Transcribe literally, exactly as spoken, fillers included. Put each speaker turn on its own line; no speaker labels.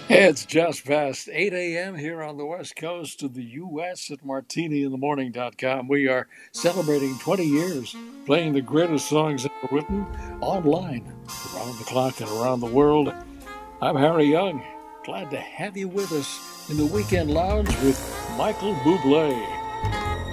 It's just past eight a m here on the west coast of the U S at martini in the morning dot com. We are celebrating twenty years playing the greatest songs ever written online, around the clock and around the world. I'm Harry Young. Glad to have you with us in the Weekend Lounge with Michael Bublé.